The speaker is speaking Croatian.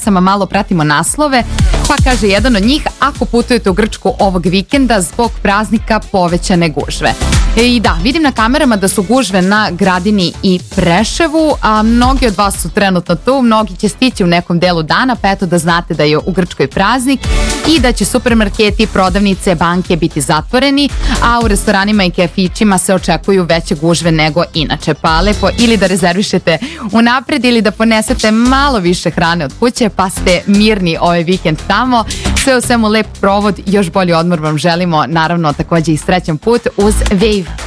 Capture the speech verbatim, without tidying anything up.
adresama, malo pratimo naslove. Pa kaže jedan od njih, ako putujete u Grčku ovog vikenda zbog praznika povećane gužve. I da, vidim na kamerama da su gužve na Gradini i Preševu, a mnogi od vas su trenutno tu, mnogi će stići u nekom delu dana, pa eto da znate da je u Grčkoj praznik i da će supermarketi, prodavnice, banke biti zatvoreni, a u restoranima i kafićima se očekuju veće gužve nego inače. Pa lepo ili da rezervišete unapred ili da ponesete malo više hrane od kuće, pa ste mirni ovaj vikend tamo. Sve u svemu lep provod, još bolji odmor vam želimo, naravno takođe i srećan put uz Wave.